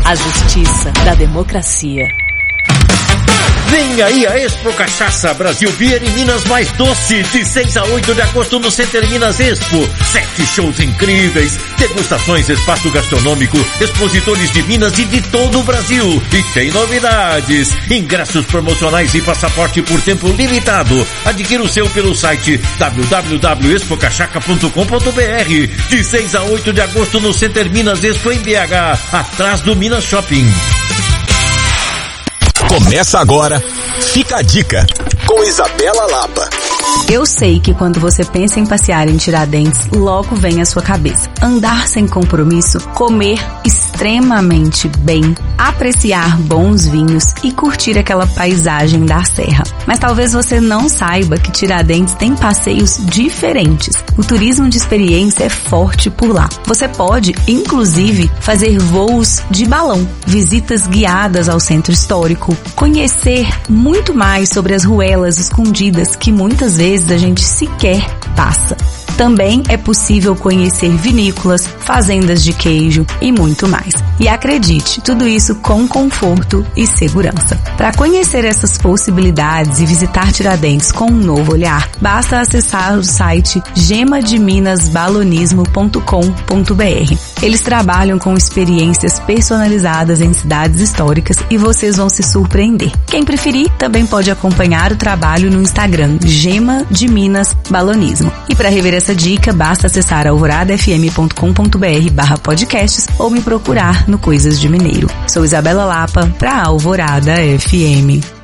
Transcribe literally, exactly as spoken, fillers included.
A justiça da democracia. Vem aí a Expo Cachaça Brasil Beer em Minas Mais Doce, de seis a oito de agosto no Center Minas Expo. Sete shows incríveis, degustações, espaço gastronômico, expositores de Minas e de todo o Brasil. E tem novidades, ingressos promocionais e passaporte por tempo limitado. Adquira o seu pelo site w w w ponto expo cachaca ponto com ponto b r. De seis a oito de agosto no Center Minas Expo em B H, atrás do Minas Shopping. Começa agora, Fica a Dica, com Isabela Lapa. Eu sei que quando você pensa em passear em Tiradentes, logo vem à sua cabeça andar sem compromisso, comer extremamente bem, apreciar bons vinhos e curtir aquela paisagem da serra. Mas talvez você não saiba que Tiradentes tem passeios diferentes. O turismo de experiência é forte por lá. Você pode, inclusive, fazer voos de balão, visitas guiadas ao centro histórico, conhecer muito mais sobre as ruelas escondidas que muitas vezes a gente sequer passa. Também é possível conhecer vinícolas, fazendas de queijo e muito mais. E acredite, tudo isso com conforto e segurança. Para conhecer essas possibilidades e visitar Tiradentes com um novo olhar, basta acessar o site gema de minas balonismo ponto com ponto b r. Eles trabalham com experiências personalizadas em cidades históricas e vocês vão se surpreender. Quem preferir, também pode acompanhar o trabalho no Instagram Gema de Minas Balonismo. E para rever essa dica, basta acessar alvorada f m ponto com ponto b r barra podcasts ou me procurar no Coisas de Mineiro. Sou Isabela Lapa para Alvorada F M.